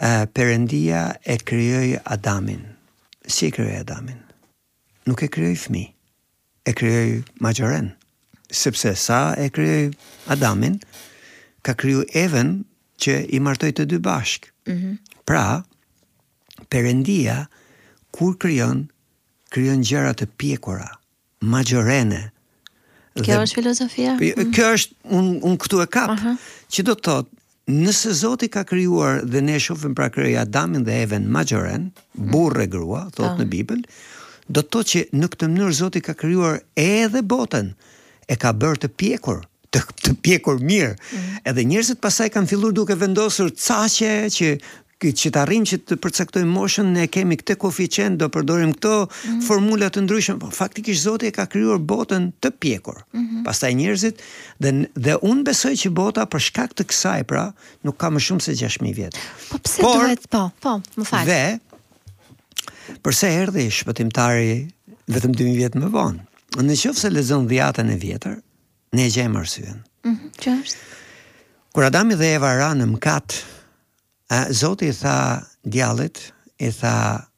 Perëndia e krijoi Adamin. Si e krijoi Adamin? Nuk e krijoi fëmijë, e krijoi majoren. Sepse sa e krijoi Adamin, ka kriju Evën që i martoi të dy bashk. Pra, Perëndia kur krijon gjëra të pjekura, majorene. Kjo është filozofia? Kjo është unë këtu e kap, që do të thotë, nëse Zoti ka krijuar dhe ne shohim pra krijoi Adamin dhe Evën majoren, burrë e grua, thotë në Bibël, do të thotë që në këtë mënyrë Zoti ka krijuar edhe botën, e ka bërë të pjekur, të pjekur mirë. Edhe njerëzit pasaj kanë filluar duke vendosur caqe që të arrijmë që të përcaktojmë moshën, ne kemi këtë koeficient, do përdorim këto formula të ndryshme, po faktikisht Zoti e ka krijuar botën të pjekur. Pastaj njerëzit dhe unë besoj që bota për shkak të kësaj pra nuk ka më shumë se 6.000 vjet. Po pse duhet më fal. Dhe përse erdhi shpëtimtari vetëm 2000 vjet më vonë? Nëse lexon Dhjetën e vjetër, ne gjejmë arsyen. Që është? Kur Adami dhe Eva ra në mëkat, Zoti i tha djallit, i tha,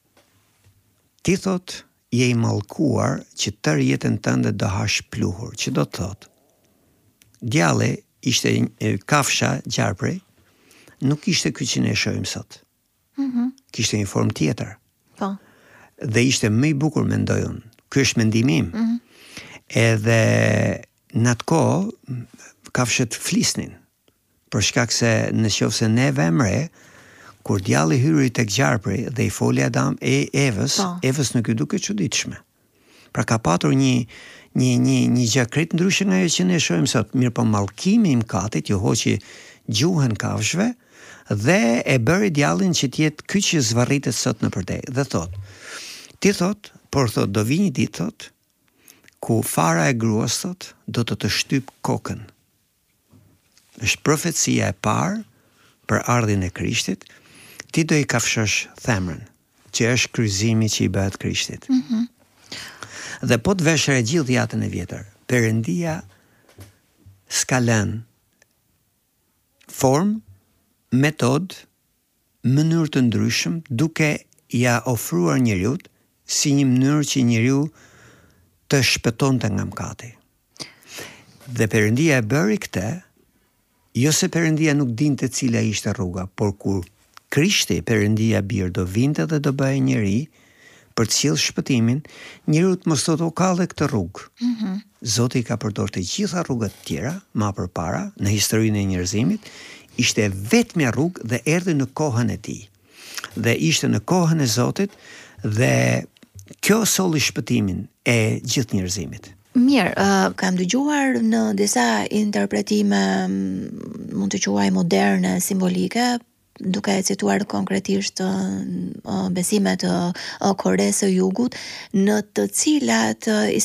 ti thot, je i mallkuar që tërë jetën tënde do hash pluhur, që do të thot. Djalli ishte kafsha gjarpri, nuk ishte ky që ne shohim sot. Kishte një formë tjetër. Po. Dhe ishte më i bukur, mendoj unë. Ky është mendimi im. Edhe në atë kohë kafshët flisnin. Për shkak se nëse ne vëmre, kur djalli hyri tek gjarpri dhe i foli Evës nuk i duke çuditshme. Pra ka patur një gjë krejt ndryshe nga ajo që ne shohim sot. Mirë, po mallkimi i mkatit ju hoqi gjuhën kafshëve dhe e bëri djallin që të jetë ky që zvarritet sot në përdej. Dhe thot, ti thot, por thot do vi një ditë thot, ku fara e gruas thot do të shtyp kokën. Është profecia e parë për ardhin e Krishtit, ti do i kafshosh themrën, që është kryqëzimi që i bëhet Krishtit. Dhe po të veshër e gjithë Dhjetën e vjetër, Perëndia s'ka lënë formë, metodë, mënyrë të ndryshëm, duke ja ofruar njeriut si një mënyrë që njeriu të shpëtonte nga mëkati. Dhe Perëndia e bëri këtë, jo se Perëndia nuk dinte cila ishte rruga, por kur Krishti, Perëndia birë, do vinte dhe do bëhej njeri për të sjellë shpëtimin, njeriu të mos thotë o kalle këtë rrugë. Zoti ka përdorur të gjitha rrugët tjera më përpara në historinë e njerëzimit, ishte vetmja rrugë dhe erdhi në kohën e tij. Dhe ishte në kohën e Zotit dhe kjo solli shpëtimin e gjithë njerëzimit. Mirë, kam dëgjuar në disa interpretime, mund të quaj moderne, simbolike, duke e cituar konkretisht besimet Koresë së Jugut, në të cilat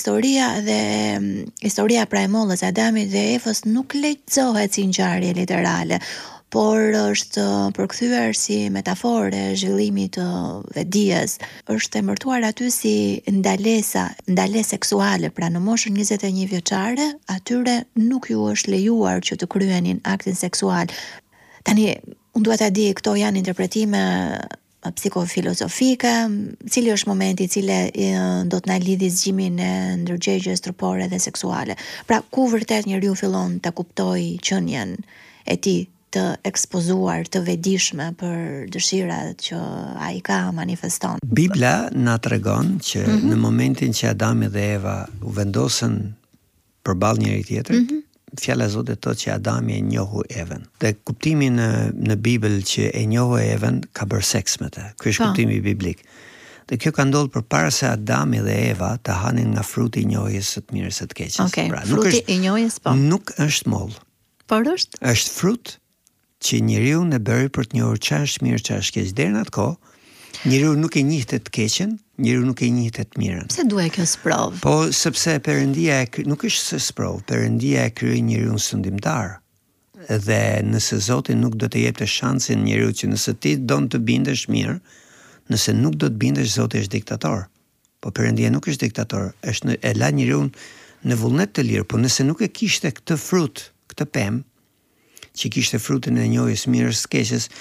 historia pra e mollës Adamit dhe Evës nuk lexohet si ngjarje literale, por është përkthyer si metaforë zhvillimit të vedijes, është emërtuar aty si ndalesë seksuale, pra në moshën 21 vjeçare, atyre nuk ju është lejuar që të kryenin aktin seksual. Tani, unë duhet ta di, këto janë interpretime psikofilozofike, cili është momenti cili do të na lidhi zgjimin e ndërgjegjës trupore dhe seksuale. Pra, ku vërtet njeriu fillon ta kuptojë qenien e tij të ekspozuar, të vedishme për dëshirat që ai ka manifeston. Bibla na tregon që në momentin që Adami dhe Eva u vendosën përballë njëri tjetrit, fjala e Zotit thotë që Adami e njohu Evën. Dhe kuptimi në Bibël që e njohu Evën ka bërë seks me të. Ky është kuptimi biblik. Dhe kjo ka ndodhur përpara se Adami dhe Eva të hanin nga fruti i njohjes së të mirës së të keqes. Pra, fruti i njohjes po. Nuk është moll. Por është? Është frut që njeriu në bëri për të njohur çfarë është mirë, çfarë është keq. Deri në atë kohë, njeriu nuk e njihte të keqen, njeriu nuk e njihte të mirën. Pse duhet kjo sprov? Po sepse Perëndia nuk është se sprov, Perëndia e krijoi njeriu sundimtar. Dhe nëse Zoti nuk do të jepte shansin njeriu që nëse ti don të bindesh mirë, nëse nuk do të bindesh, Zoti është diktator. Po Perëndia nuk është diktator, e la njeriu në vullnet të lirë, po nëse nuk e kishte këtë frut, këtë pemë, që kishte frutin e njohjes mirës së keqes,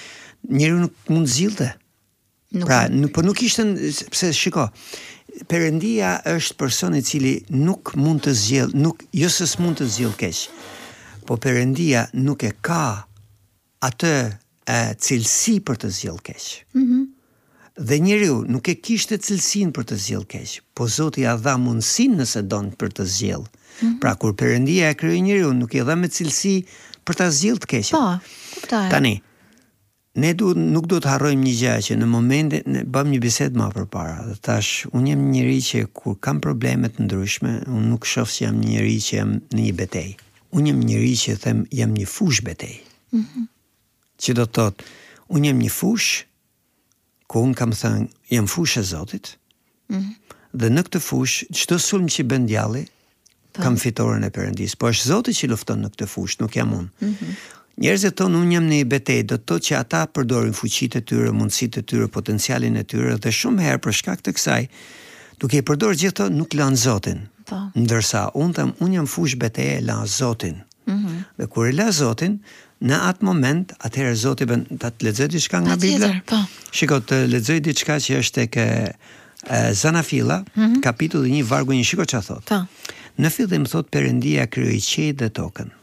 njeriu nuk mund zgjidhte. Pra, nuk ishte, pse shiko, Perëndia është person I cili nuk mund të zgjidh, jo se s'mund të zgjidh keq. Po Perëndia nuk e ka atë cilësi për të zgjidh keq. Dhe njeriu nuk e kishte cilësinë për të zgjidh keq, po Zoti ja dha mundësinë nëse don për të zgjidh. Pra kur Perëndia e krijoi njeriu, nuk I dha me cilësi për ta zgjidh keq. Po, kuptoj. Tani, ne nuk duhet të harrojmë një gjë që në momentin ne bëm një bisedë më përpara dhe thash unë jam një njeri që kur kam probleme të ndryshme, unë nuk shoh se jam një njeri që jam në një betejë. Unë jam një njeri që them jam një fush betejë. Që do të thotë, unë jam një fush ku unë kam thënë jam fush e Zotit. Dhe në këtë fush çdo sulm që bën djalli kam fitoren e Perëndis, po është Zoti që lufton në këtë fush, nuk jam unë. Njerëzit thonë unë jam në një betejë, do të thotë që ata përdorin fuqitë e tyre, mundësitë e tyre, potencialin e tyre dhe shumë herë për shkak të kësaj, duke I përdorur gjithë to nuk lan Zotin. Ndërsa unë them unë jam fush betejë la Zotin. Dhe kur e la Zotin, në atë moment, atëherë Zoti bën ta të lexoj diçka nga Bibla. Shiko, të lexoj diçka që është tek Zanafilla, kapitulli 1 vargu 1, shiko çfarë thotë. Në fillim thot Perëndia krijoi qiellin dhe tokën.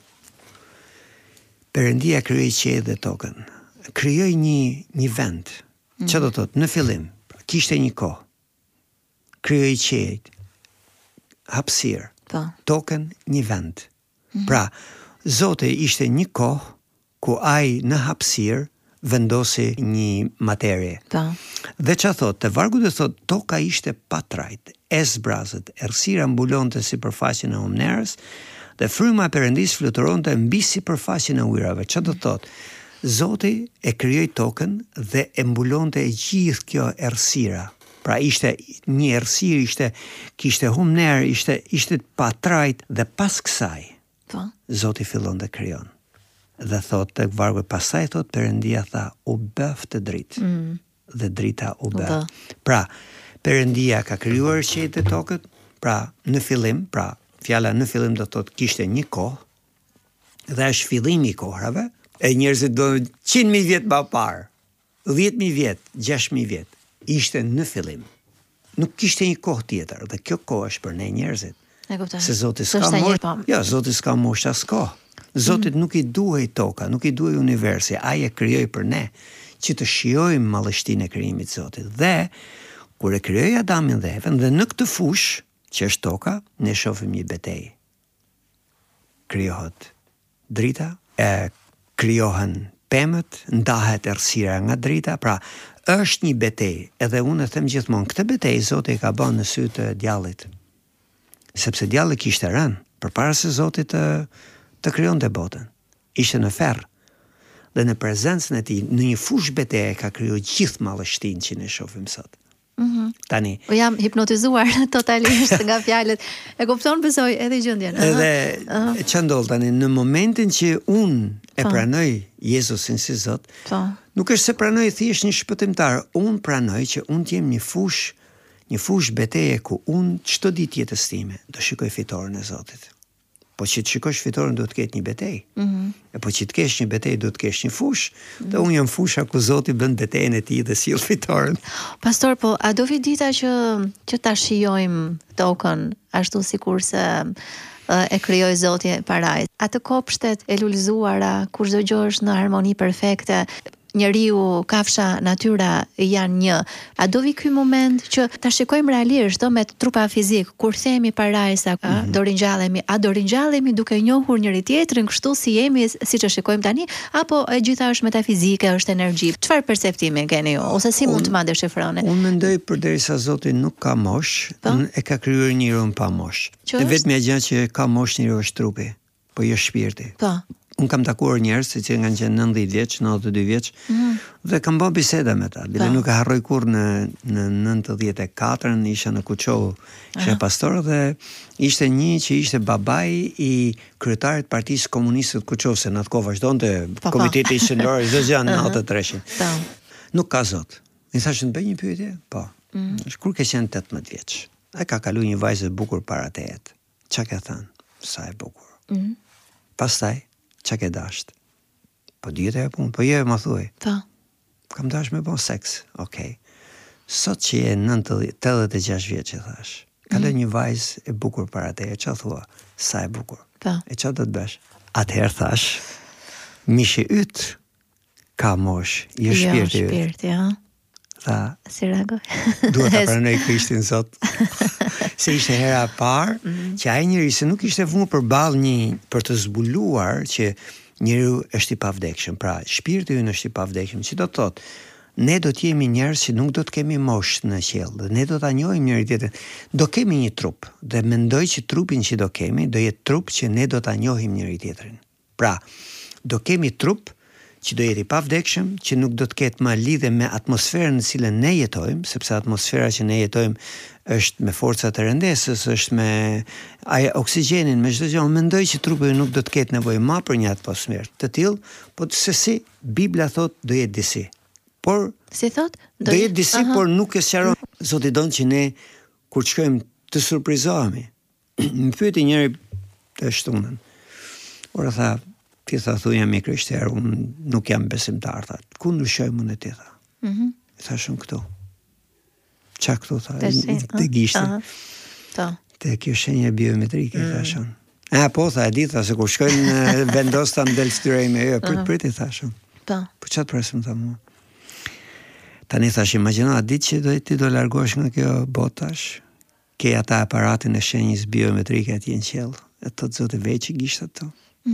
Perëndia krijoi qiellin dhe tokën. Krijoi një vend. Çfarë do të thotë? Në fillim kishte një kohë. Krijoi qiellin. Hapësirë. Tokën një vend. Pra, Zoti ishte një kohë ku ai në hapësirë vendosi një materie. Dhe çfarë thotë? Te vargu dhe thotë toka ishte pa trajt, zbrazët, errësira mbulonte sipërfaqen e humnerës dhe fryma e Perëndis fluturonte mbi sipërfaqen e ujërave. Çfarë do thotë? Zoti e krijoi tokën dhe e mbulonte gjithë kjo errësira. Pra ishte një errësirë, kishte humner, ishte pa trajt dhe pas kësaj. Zoti fillon të krijon. Dhe thot tek vargu pastaj thot Perëndia tha u bëf të dritë. Dhe drita u bë. Pra, Perëndia ka krijuar qiellin dhe tokën, pra në fillim, pra fjala në fillim do thot kishte një kohë dhe është fillimi I kohrave, e njerëzit do 100.000 vjet më parë, 10.000 vjet, 6.000 vjet, ishte në fillim. Nuk kishte një kohë tjetër dhe kjo kohë është për ne njerëzit. E kuptoj. Se Zoti s'ka moshë. Jo, Zoti s'ka moshë as kohë. Zotit nuk I duhej toka, nuk I duhej universi, ai e krijoi për ne që të shijojmë mallështinë e krijimit të Zotit. Dhe kur e krijoi Adamin dhe Evën dhe në këtë fush që është toka, ne shohim një betejë. Krijohet drita, krijohen pemët, ndahet errësira nga drita, pra është një betejë. Edhe unë e them gjithmonë, këtë betejë Zoti e ka bën në sy të djallit. Sepse djalli kishte rënë përpara se Zoti të krijonte botën. Ishte në ferr. Dhe në prezencën e tij, në një fush betejë ka krijuar gjithë mallështinë që ne shohim sot. Tani. Po jam hipnotizuar totalisht nga fjalët. E kupton besoj edhe gjendjen. Edhe ç'a ndodh tani në momentin që unë e pranoj Jezusin si Zot, nuk është se pranoj thjesht një shpëtimtar, unë pranoj që unë të jem një fush betejë ku unë çdo ditë jetës time do shikoj fitoren e Zotit. Po që të shikosh fitoren duhet të ketë një betejë. E po që të kesh një betejë duhet të kesh një fush, dhe unë jam fusha ku Zoti bën betejën e tij dhe sill fitoren. Pastor, po a do vi dita që ta shijojmë tokën ashtu sikurse e krijoi Zoti paraj. Atë kopshtet e lulëzuara, kur çdo gjë është në harmoni perfekte, njeriu, kafsha, natyra janë një. A do vi ky moment që ta shikojmë realisht me trupa fizik, kur themi parajsa, do ringjallemi, a do ringjallemi duke njohur njëri tjetrin kështu si jemi, siç e shikojmë tani, apo e gjitha është metafizike, është energji? Çfarë perceptimi keni ju, ose si mund të ma deshifroni? Unë mendoj përderisa Zoti nuk ka mosh, e ka krijuar njeriun pa mosh. E vetmja gjë që ka mosh njeriu është trupi, po jo shpirti. Po. Unë kam takuar njerëz që kanë qenë 90 vjeç, 92 vjeç, dhe kam bërë biseda me ta. Bile nuk e harroj kur në 94-ën isha në Kuçov, isha pastor dhe ishte një që ishte babai I kryetarit Partisë Komuniste të Kuçov, se në atë kohë vazhdonte komiteti shëndetësor çdo gjë në 93-shin. Nuk ka Zot. I thashën bëj një pyetje? Po. Kur ke qenë 18 vjeç? Ai ka kaluar një vajzë e bukur para tejet. Çka ka thënë? Sa e bukur. Pastaj çka ke dasht? Po dieta e punë, po je më thuaj. Po. kam dash me bon seks, okej. Sot që je 86 vjeç, thash. Ka një vajzë e bukur para teje, ç'a thua? Sa e bukur. Po. E ç'a do të bësh? Atëherë thash, mishi yt ka mosh, jo shpirti yt. Shpirti, ha. Tha, si reagoj? Duhet ta pranoj Krishtin sot. Se ishte hera e parë që ai njeri se nuk ishte vënë përballë për të zbuluar që njeriu është i pavdekshëm. Pra, shpirti ynë është i pavdekshëm. Që do të thotë, ne do të jemi njerëz që nuk do të kemi moshë në qiell. Dhe ne do ta njohim njëri tjetrin. Do kemi një trup dhe mendoj që trupin që do kemi do jetë trup që ne do ta njohim njëri tjetrin. Pra, do kemi trup që do jetë i pavdekshëm, që nuk do të ketë më lidhje me atmosferën në cilën ne jetojmë, sepse atmosfera që ne jetojmë është me forca të rëndesës, është me oksigjenin, me çdo gjë. Mendoj që trupi nuk do të ketë nevojë më për një atmosferë të tillë, po se Bibla thotë do jetë disi. Por si thot? Do jetë disi, por nuk e sqaron. Zoti don që ne kur të shkojmë të surprizohemi. Më pyeti njëri të shtunën. Ora tha, ti tha thuaj jam i krishterë, unë nuk jam besimtar, tha. Ku ndryshojmë unë ti tha? Thashun këtu. Qa këtu tha? Te gishtin. Te kjo shenje biometrike, thashun. Po tha, e di tha, se kur shkojnë vendos ta ndel fytyra ime, prit i thashun. Po çat presim tha mua. Tani thash, imagjino atë ditë që ti do largohesh nga kjo botash, ke ata aparatin e shenjës biometrike atje në qiell. E thotë Zoti veç që gishtat to.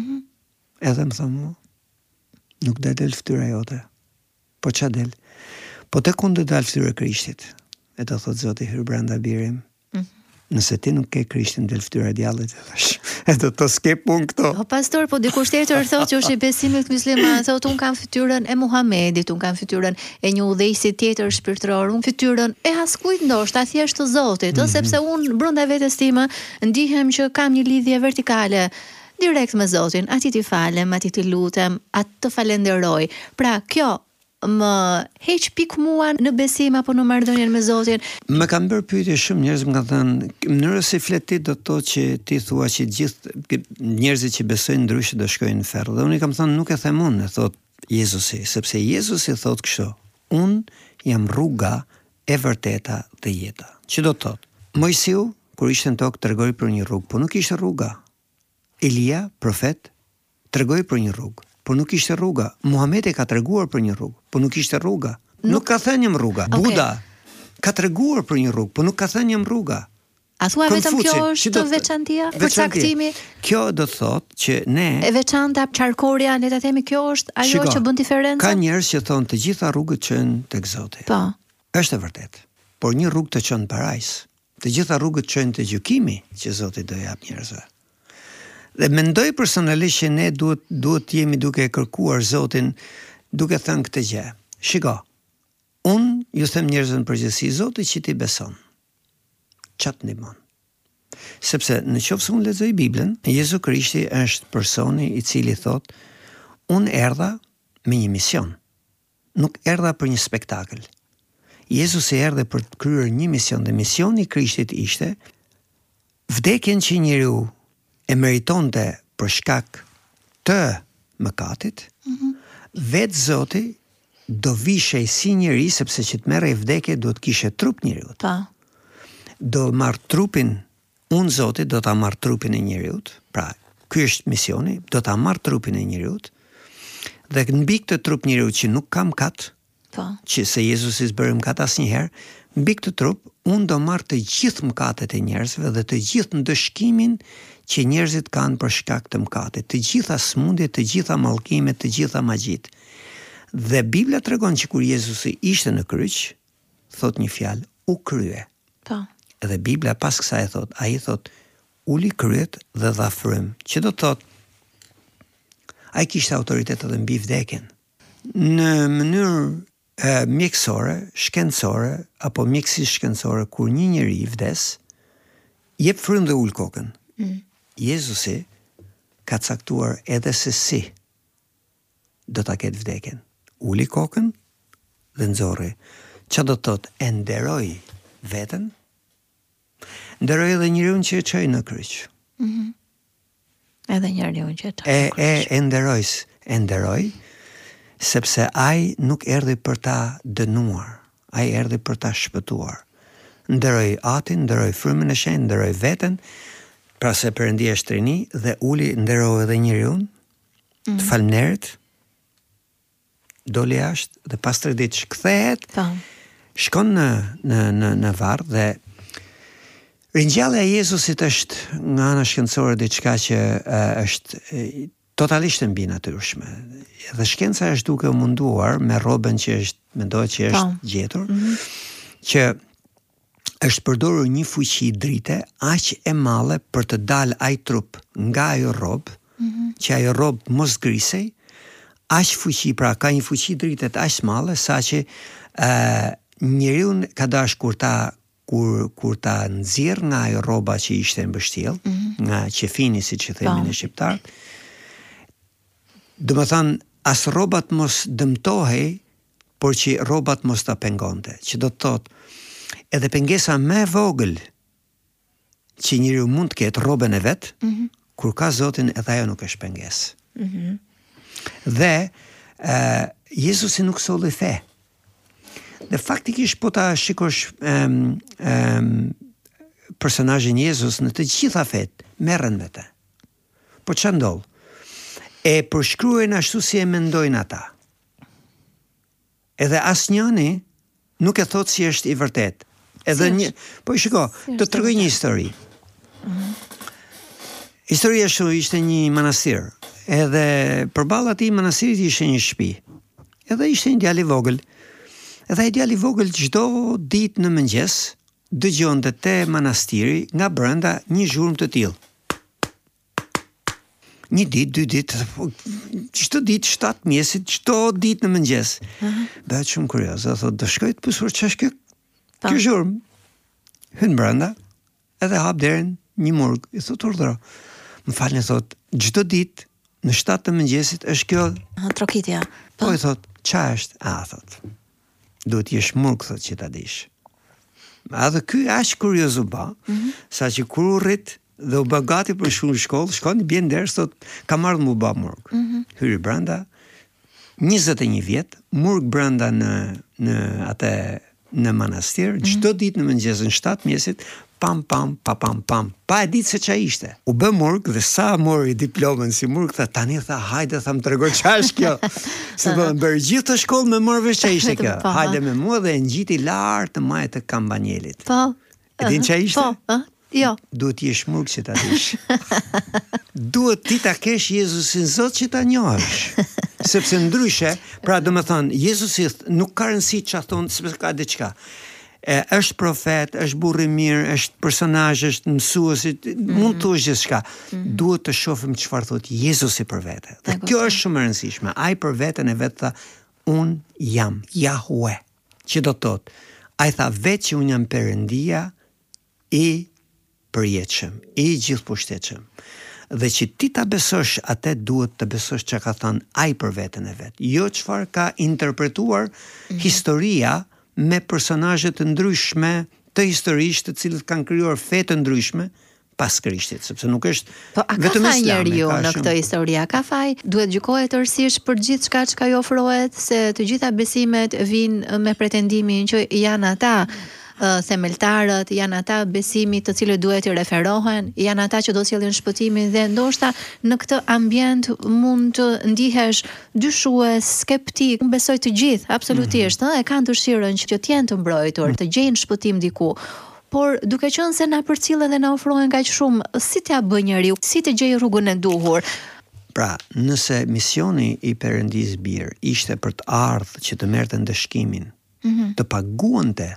Edhe më tha mua, nuk del fytyra jote. Po qa del? Po te ku do dal fytyra e Krishtit? E të thotë Zoti, hyr brenda birim. Nëse ti nuk ke Krishtin, del fytyra e djallit, e do të ske punë këto. Po pastor, po dikush tjetër thotë që është i besimit musliman, thotë un kam fytyrën e Muhamedit, un kam fytyrën e një udhëheqësi tjetër shpirtëror, un fytyrën e askujt ndoshta thjesht të Zotit, sepse un brenda vetes time ndihem që kam një lidhje vertikale direkt me Zotin, ati ti falem, ati ti lutem, atë të falenderoj. Pra, kjo më heq pik mua në besim apo në marrëdhënien me Zotin. Më kanë bërë pyetje shumë njerëz, më kanë thënë, mënyra si flet ti do të thotë që ti thua që gjithë njerëzit që besojnë ndryshe do shkojnë në ferr. Dhe unë i kam thënë nuk e them unë, thotë Jezusi, sepse Jezusi thotë kështu: unë jam rruga e vërteta dhe jeta. Që do të thotë, Mojsiu kur ishte në tokë tregoi për një rrugë, po nuk ishte rruga. Elia, profet, tregoi për një rrugë, por nuk ishte rruga. Muhamedi ka treguar për një rrugë, por nuk ishte rruga. Nuk ka thënë jam rruga. Buda ka treguar për një rrugë, por nuk ka thënë jam rruga. A thua vetëm kjo është veçantia, përcaktimi? Kjo do të thotë që ne e veçanta, çarkoria, le ta themi, kjo është ajo që bën diferencën. Ka njerëz që thonë të gjitha rrugët çojnë tek Zoti. Po. Është e vërtetë. Por një rrugë të çon në parajs. Të gjitha rrugët çojnë te gjykimi që Zoti do jap njerëzve. Dhe mendoj personalisht që ne duhet jemi duke kërkuar Zotin, duke thënë këtë gjë. Shiko, unë ju them njerëzve në përgjithësi, Zoti që ti beson, çat ndihmon. Sepse në qoftë se unë lexoj Biblën, Jezu Krishti është personi i cili thotë, unë erdha me një mision. Nuk erdha për një spektakël. Jezusi erdhe për të kryer një mision, dhe misioni i Krishtit ishte vdekjen që njeriu e meritonte për shkak të mëkatit, vetë Zoti do vishej si njeri, sepse që të merrej vdekje do të kishe trup njeriut. Do marr trupin, unë Zoti do ta marr trupin e njeriut, pra ky është misioni, do ta marr trupin e njeriut, dhe mbi këtë trup njeriut që nuk ka mëkat, që se Jezusi s'bëri mëkat asnjëherë, mbi këtë trup unë do marr të gjithë mëkatet e njerëzve dhe të gjithë ndëshkimin që njerëzit kanë për shkak të mëkatit, të gjitha smundjet, të gjitha mallkimet, të gjitha magjit. Dhe Bibla tregon që kur Jezusi ishte në kryq, thot një fjalë, u krye. Dhe Bibla pas kësaj thot, ai thot, uli kryet dhe dha frym, që do thot, ai kishte autoritet edhe mbi vdekjen. Në mënyrë mjekësore, shkencore, apo mjekësisht shkencore, kur një njeri vdes, jep frym dhe ul kokën. Jezusi ka caktuar edhe se si do ta ketë vdekjen. Uli kokën dhe nxorri. Ç'a do të thotë? E nderoi veten. Nderoi edhe njeriu që e çoi në kryq. Edhe njeriu që e çoi. E nderoi sepse ai nuk erdhi për ta dënuar, ai erdhi për ta shpëtuar. Ndëroi atin, ndëroi frymën e shenjtë, ndëroi veten, pra se Perëndia është trini dhe uli nderoi edhe njeriu, të falënderit, doli jashtë dhe pas 3 ditë kthehet, shkon në varr dhe ringjallja e Jezusit është nga ana shkencore diçka që është totalisht e mbi natyrshme. Dhe shkenca është duke u munduar me rrobën që është mendohet që është gjetur, që është përdorur një fuqi drite aq e madhe për të dalë ai trup nga ajo rrobë, që ajo rrobë mos grisej, aq fuqi, pra ka një fuqi drite aq madhe saqë njeriu ka dashur kur ta nxjerr nga ajo rroba që ishte mbështjell, nga qefini siç e themi në shqiptar. Do të thënë as rrobat mos dëmtohej, por që rrobat mos ta pengonte, që do të thotë edhe pengesa më e vogël që njeriu mund të ketë rrobën e vet, kur ka Zotin edhe ajo nuk është pengesë. Dhe Jezusi nuk solli fe. Dhe faktikisht po ta shikosh personazhin Jezus në të gjitha fet, merren me të. Po ç'a ndodh? E përshkruajnë ashtu si e mendojnë ata. Edhe asnjëni nuk e thot si është i vërtet. Edhe një, po shiko, do të tregoj një histori. Historia ishte një manastir. Edhe përballë atij manastirit ishte një shtëpi. Edhe ishte një djalë i vogël. Edhe ai djalë i vogël çdo ditë në mëngjes dëgjonte te manastiri nga brenda një zhurmë të tillë. Një ditë, 2 ditë, çdo ditë 7 mjesit, çdo ditë në mëngjes. Bëhet shumë kurioz, thotë, do shkoj të pyesur ç'është kjo? Kjo zhurmë. Hyn brenda, edhe hap derën një murg, i thotë urdhëro. Më falni, thotë, çdo ditë në 7 të mëngjesit është kjo trokitja. Po i thotë, ç'a është? Thotë. Duhet jesh murg, thotë, që ta dish. Edhe ky aq kurioz u bë, saqë kur u rrit dhe u bë gati për shkollë, shkon i bjen ders, thot, ka marrë mu bë murg. Hyri brenda, 21 vjet, murg brenda në manastir, çdo ditë në mëngjes në 7 mjesit, pam. Pa e ditë se ç'a ishte. U bë murg dhe sa mori diplomën si murg, tani hajde tham t'rregoj ç'a është kjo. Se do të bërë gjithë të shkollë me marrë vesh ç'a ishte kjo. Hajde me mua dhe e ngjiti lart të majtë të Kambanielit. Po. E din ç'a ishte? Po, jo. Duhet jesh murg që ta dish. Duhet ti ta kesh Jezusin Zot që ta njohësh. Sepse ndryshe, pra do të thënë, Jezusi nuk ka rëndësi ç'a thon, sepse ka diçka. Është profet, është burr i mirë, është personazh, është mësues, mund të thuash gjithçka. Duhet të shohim çfarë thot Jezusi për vete. Dhe kjo është shumë e rëndësishme. Ai për veten e vet tha, un jam Yahweh. Që do të thotë, ai tha vetë që un jam Perëndia i përjetshëm, i gjithëpushtetshëm. Dhe që ti ta besosh atë, duhet të besosh çka ka thënë ai për veten e vet. Jo çfarë ka interpretuar historia me personazhe të ndryshme të historisë, të cilët kanë krijuar fe të ndryshme pas Krishtit, sepse nuk është vetëm Islami. Njeriu në këtë histori ka faj, duhet gjykohet tërësisht për gjithçka që i ofrohet, se të gjitha besimet vijnë me pretendimin që janë ata themeltarët, janë ata besimit të cilët duhet i referohen, janë ata që do të sjellin shpëtimin, dhe ndoshta në këtë ambient mund të ndihesh dyshues, skeptik. Unë besoj të gjithë, absolutisht, e kanë dëshirën që të jenë të mbrojtur, të gjejnë shpëtim diku. Por duke qenë se na përcillen dhe na ofrohen kaq shumë, si t'ia bëj njeriu, si të gjej rrugën e duhur? Pra, nëse misioni i Perëndis bir ishte për të ardhur që të merrte ndëshkimin, të paguante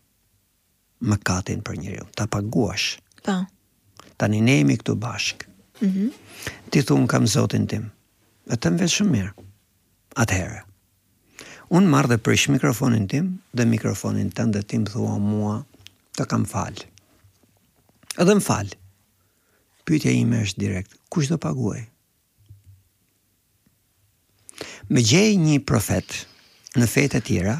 mëkatin për njeriu, ta paguash. Po. Tani ne jemi këtu bashk. Ti thun kam Zotin tim. E të më vetë shumë mirë. Atëherë, unë marrë dhe prish mikrofonin tim dhe mikrofonin tënd dhe tim thua mua të kam falë. Edhe më falë. Pyetja ime është direkt, kush do paguaj? Me gjej një profet në fetë e tjera,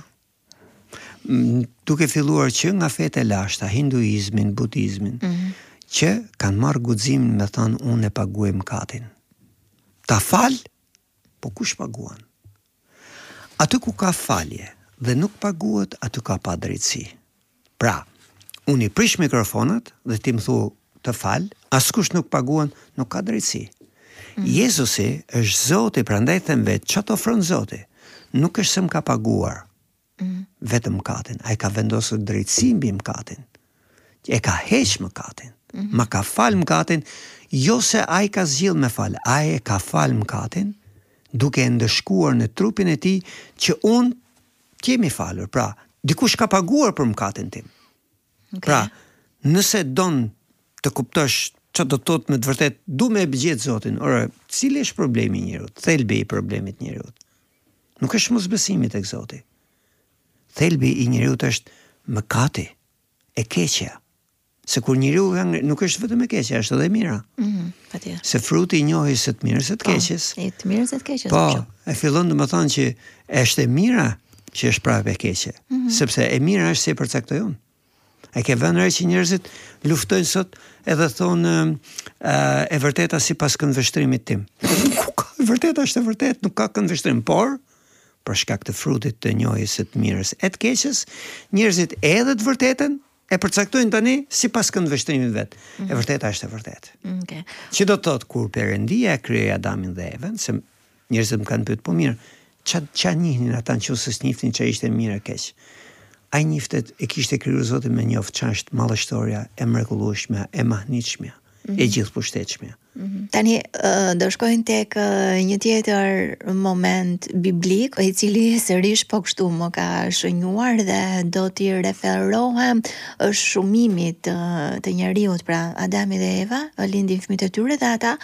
duke filluar që nga fetë e lashta, hinduizmin, budizmin, që kanë marrë guximin me thënë unë e paguaj mëkatin. Ta fal, po kush paguan? aty ku ka falje dhe nuk paguhet, aty ka padrejtësi. Pra, unë i prish mikrofonat dhe ti më thu të fal, askush nuk paguan, nuk ka drejtësi. Jezusi është Zoti, prandaj them vetë, çfarë ofron Zoti? Nuk është se më ka paguar vetëm mëkatin, ai ka vendosur drejtësi mbi mëkatin. E ka heq mëkatin. Ma ka fal mëkatin, jo se ai ka zgjill me fal, ai e ka fal mëkatin, duke e ndëshkuar në trupin e tij që unë t'jemi falur. Pra, dikush ka paguar për mëkatin tim. Okay. Pra, nëse don të kuptosh çfarë do të thotë me të vërtet, du me bëgjet Zotin. Ora, cili është problemi i njerëzit? Thelbi i problemit të njerëzit. Nuk është mosbesimi tek Zoti. Thelbi i njerëzit është mëkati, e keqja. Se kur njeriu nuk është vetëm e keqja, është edhe e mira. Patjetër. Se fruti i njohjes së të mirës së të keqes. I të mirës së të keqes. Po, e fillon të më thonë që është e mira që është prapë e keqe. Sepse e mira është si e përcaktoi unë. E ke vënë re që njerëzit luftojnë sot edhe thonë e vërteta sipas këndvështrimit tim. Ku ka e vërteta është e vërtet, nuk ka këndvështrim, por për shkak të frutit të njohjes së të mirës e të keqes, njerëzit edhe të vërtetën e përcaktojnë tani sipas këndvështrimit vet. E vërteta është e vërtetë. Okay. Që do të thotë kur Perëndia krijoi Adamin dhe Evën, se njerëzit më kanë pyetur po mirë, ç'a njihnin ata nëse s'njifnin ç'a ishte mirë e keq. Ai njiftet e kishte krijuar Zoti me njoft ç'a është mallështoria e mrekullueshme, e mahnitshme, e gjithëpushtetshme. Tani do shkojnë tek një tjetër moment biblik, i cili sërish po kështu më ka shënjuar dhe do t'i referohem shumimit të njeriut, pra Adami dhe Eva, lindin fëmijët e tyre dhe ata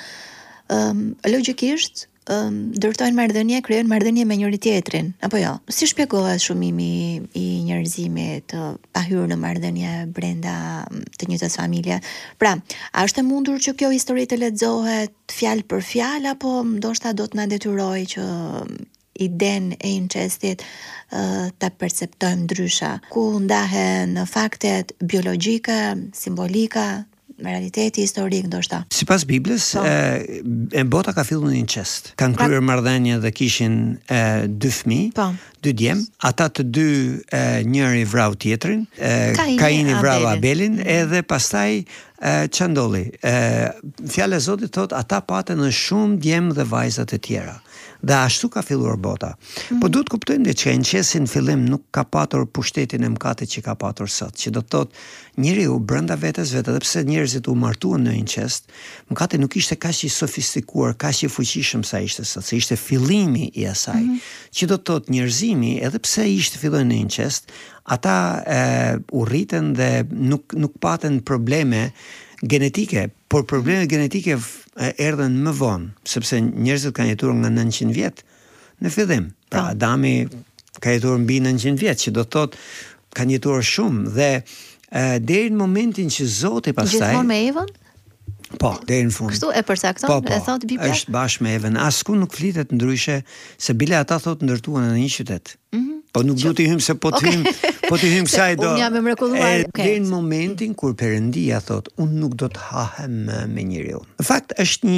logjikisht ndërtojnë marrëdhënie, krijojnë marrëdhënie me njëri tjetrin, apo jo? Si shpjegohet shumimi i njerëzimit pa hyrë në marrëdhënie brenda të njëjtës familje? Pra, a është e mundur që kjo histori të lexohet fjalë për fjalë, apo ndoshta do të na detyrojë që iden e incestit ta perceptojmë ndryshe, ku ndahen faktet biologjike, simbolika, realiteti historik ndoshta. Sipas Biblës, bota ka filluar në incest. Kanë kryer marrëdhënie dhe kishin 2 fëmijë, 2 djem, ata të dy njëri vrau tjetrin, Kaini vrau Abelin, edhe pastaj ç'a ndolli. Fjala e Zotit thotë ata patën në shumë djem dhe vajza të tjera. Dhe ashtu ka filluar bota. Po duhet kuptojmë diçka, incesti në fillim nuk ka patur pushtetin e mëkatit që ka patur sot, që do të thotë njeriu brenda vetes vetë, edhe pse njerëzit u martuan në incest, mëkati nuk ishte kaq i sofistikuar, kaq i fuqishëm sa ishte sot, se ishte fillimi i asaj. Që do të thotë njerëzimi, edhe pse ishte filloi në incest, ata u rritën dhe nuk patën probleme genetike, por problemet genetike erdhen më vonë, sepse njerëzit kanë jetuar nga 900 vjet në fillim. Pra Adami ka jetuar mbi 900 vjet, që do të thotë kanë jetuar shumë dhe deri në momentin që Zoti pastaj gjithmonë me Evën? Po, deri në fund. Kështu e përcakton, e thot Bibla? Është bashkë me Evën. Asku nuk flitet ndryshe, se bile ata thotë ndërtuan në një qytet. Po nuk du t'i hym se po t'i hym kësaj do. Unë jam e mrekulluar. Deri në momentin kur Perëndia thotë unë nuk do të hahem me njeriu. Në fakt është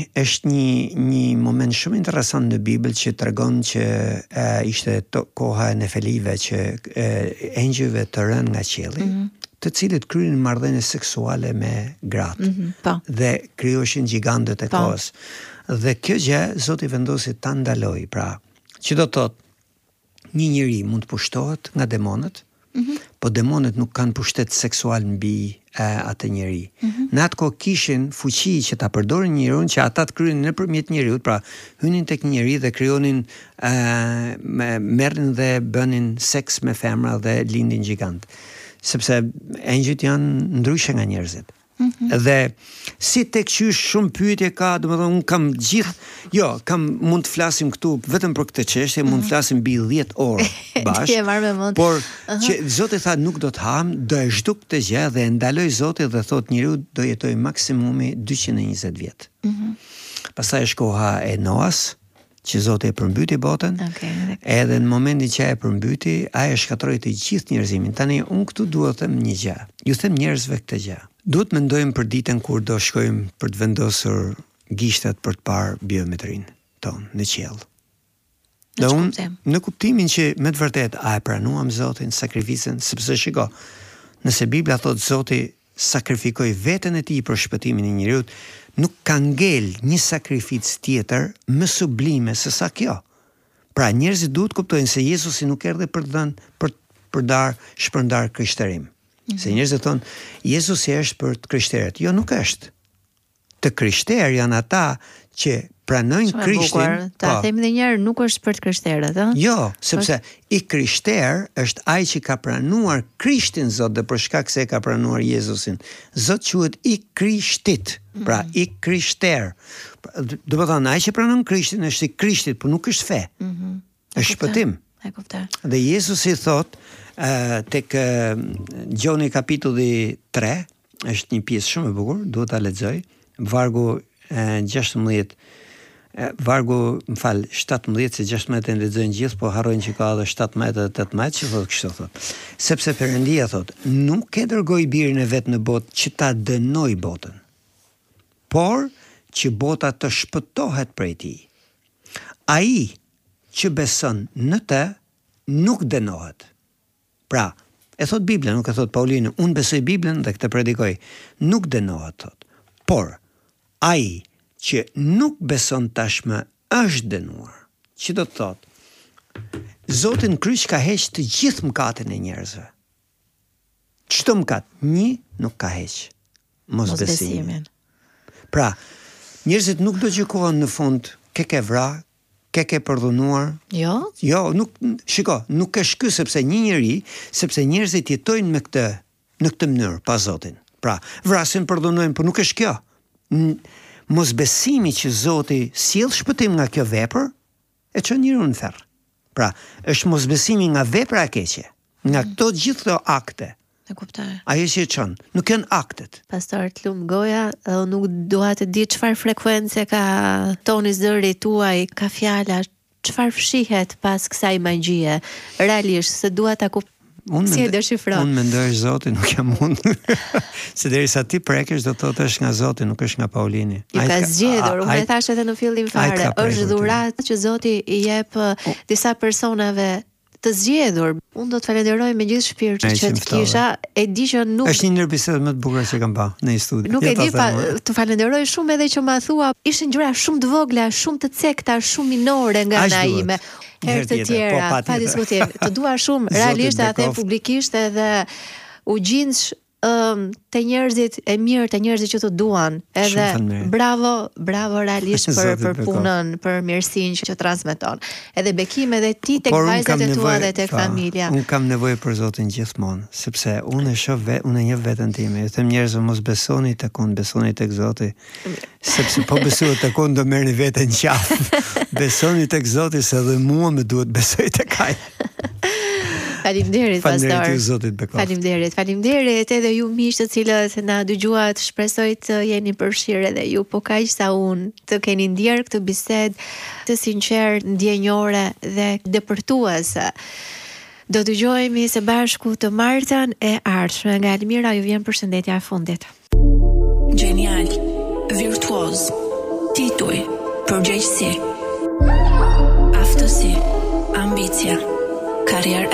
një moment shumë interesant në Bibël që tregon që ishte koha e Nefelive, që engjëjve të rënë nga qielli, të cilët kryen marrëdhënie seksuale me gratë dhe krijoheshin gjigantët e kohës. Dhe kjo gjë Zoti vendosi ta ndaloj, pra, që do të thotë një njeri mund të pushtohet nga demonët, po demonët nuk kanë pushtet seksual mbi atë njeri. Në atë kohë kishin fuqi që ta përdorin njeriun, që ata të kryenin nëpërmjet njeriut, pra hynin tek njeri dhe krijonin, merrnin dhe bënin seks me femra dhe lindin gjigant. Sepse engjëjt janë ndryshe nga njerëzit. Dhe si tek qysh shumë pyetje ka, domethënë unë kam mund të flasim këtu vetëm për këtë çështje, mund të flasim mbi 10 orë bashkë. Por që Zoti tha nuk do të ham, do e zhduk këtë gjë dhe e ndaloi Zoti dhe thotë njeriu do jetojë maksimumi 220 vjet. Pastaj është koha e Noas, që Zoti e përmbyti botën. Edhe në momentin që e përmbyti, ai e shkatroi të gjithë njerëzimin. Tani unë këtu duhet të them një gjë. Ju them njerëzve këtë gjë. Duhet mendojmë për ditën kur do shkojmë për të vendosur gishtat për të parë biometrin ton në qiell. Dhe unë në kuptimin që me të vërtet a e pranuam Zotin, sakrificën, sepse shiko, nëse Biblia thot Zoti sakrifikoi veten e tij për shpëtimin e njeriut, nuk ka ngel një sakrificë tjetër më sublime se sa kjo. Pra njerëzit duhet kuptojnë se Jezusi nuk erdhi për të dhënë për shpërndar krishterim. Se njerëzit thonë Jezusi është për të krishterët. Jo, nuk është. Të krishterë janë ata që pranojnë Krishtin. Ta themi edhe një herë, nuk është për të krishterët, ëh? Jo, sepse i krishter është ai që ka pranuar Krishtin Zot dhe për shkak se e ka pranuar Jezusin. Zot quhet i Krishtit. Pra i krishter. Do të thonë ai që pranon Krishtin është i Krishtit, por nuk është fe. Është shpëtim. E kuptoj. Dhe Jezusi thot tek Gjoni kapitulli 3, është një pjesë shumë e bukur, duhet ta lexoj, vargu 16, vargu, 17 se 16 e lexojnë gjithë, po harrojnë që ka edhe 17 dhe 18 që thot kështu thot. Sepse Perëndia thot, nuk e dërgoi birin e vet në botë që ta dënoj botën, por që bota të shpëtohet prej tij. Ai që beson në të nuk dënohet. Pra, e thot Biblia, nuk e thot Paulini, unë besoj Biblën dhe këtë predikoj, nuk dënohet, thot. Por, ai që nuk beson tashmë është dënuar. Që do të thot, Zoti në kryq ka heq të gjithë mëkatin e njerëzve. Çdo mëkat, një nuk ka heq. Mosbesimin. Pra, njerëzit nuk do gjykohen në fund, ke vra, ke përdhunuar. Jo? Jo, nuk, shiko, nuk është ky sepse një njeri, sepse njerëzit jetojnë me këtë, në këtë mënyrë, pa Zotin. Pra, vrasin, përdhunojnë, por nuk është kjo. Mosbesimi që Zoti sjell shpëtim nga kjo vepër, e çon njeriu në ferr. Pra, është mosbesimi nga vepra e keqe, nga këto gjithë këto akte. E kuptoj. Ajo që e çon, nuk janë aktet. Pastor, të lumë goja, nuk dua të di çfarë frekuencë ka toni zëri tuaj, ka fjala, çfarë fshihet pas kësaj magjie. Realisht, se dua ta kuptoj. Si e deshifron? Unë mendoj Zoti nuk jam unë. Se derisa ti prekesh do të thotë është nga Zoti, nuk është nga Paulini. Ju ka zgjedhur, unë e thash edhe në fillim fare, është dhuratë që Zoti i jep disa personave të zgjedhur. Unë do të falenderoj me gjithë shpirtin që të kisha, e di që nuk është një ndër bisedat më të bukura që kam pa në studio. Nuk e di të falenderoj shumë edhe që ma thua, ishin gjëra shumë të vogla, shumë të cekta, shumë minore nga ana ime. Herë të tjera, pa diskutim. Të dua shumë, realisht e them publikisht edhe u gjinsh të njerëzit e mirë, të njerëzit që të duan. Edhe bravo realisht për punën, për mirësinë që transmeton. Edhe bekim edhe ti tek vajzat e tua dhe tek familja. Unë kam nevojë për Zotin gjithmonë, sepse unë e shoh unë e njeh veten time. Ju them njerëzve mos besoni tek unë, besoni tek Zoti. Sepse po besoni tek unë do merrni veten qafë. Besoni tek Zoti se edhe mua më duhet besoj tek ai. Faleminderit pastor. Faleminderit edhe ju miq të cilët na dëgjuat, shpresoj të jeni përfshirë edhe ju, po kaq sa unë, të keni ndjer këtë bisedë të sinqertë, ndjenjore dhe depërtuese. Do të dëgjojmë së bashku të martën e ardhshme. Nga Elmira ju vjen përshëndetja e fundit. Genial, virtuoz, tituj, përgjegjësi, aftësi, ambicia, karrierë